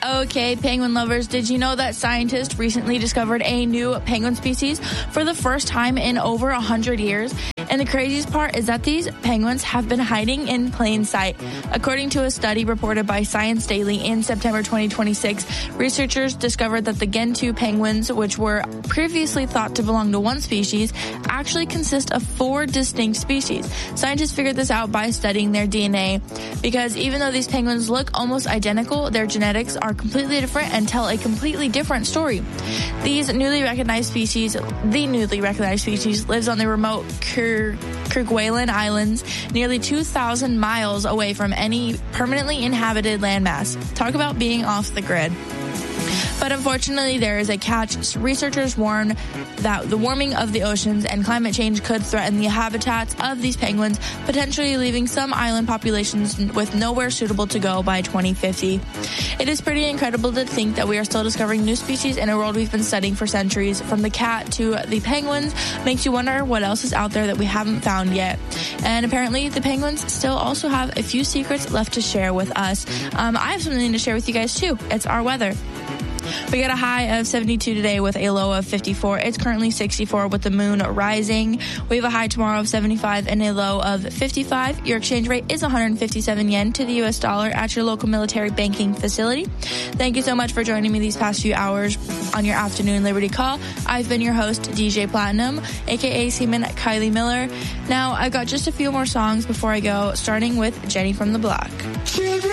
Okay, penguin lovers, did you know that scientists recently discovered a new penguin species for the first time in over 100 years? And the craziest part is that these penguins have been hiding in plain sight. According to a study reported by Science Daily in September 2026, researchers discovered that the Gentoo penguins, which were previously thought to belong to one species, actually consist of 4 distinct species. Scientists figured this out by studying their DNA, because even though these penguins look almost identical, their genetics are completely different and tell a completely different story. The newly recognized species lives on the remote Kerguelen Islands, nearly 2,000 miles away from any permanently inhabited landmass. Talk about being off the grid. But unfortunately, there is a catch. Researchers warn that the warming of the oceans and climate change could threaten the habitats of these penguins, potentially leaving some island populations with nowhere suitable to go by 2050. It is pretty incredible to think that we are still discovering new species in a world we've been studying for centuries. From the cat to the penguins, makes you wonder what else is out there that we haven't found yet. And apparently, the penguins still also have a few secrets left to share with us. I have something to share with you guys, too. It's our weather. We got a high of 72 today with a low of 54. It's currently 64 with the moon rising. We have a high tomorrow of 75 and a low of 55. Your exchange rate is 157 yen to the U.S. dollar at your local military banking facility. Thank you so much for joining me these past few hours on your afternoon Liberty Call. I've been your host, DJ Platinum, a.k.a. Seaman Kylie Miller. Now, I've got just a few more songs before I go, starting with Jenny from the Block.